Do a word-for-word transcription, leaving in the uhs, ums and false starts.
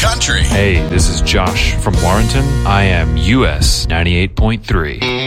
country. Hey, this is Josh from Warrenton. I am U S ninety-eight point three.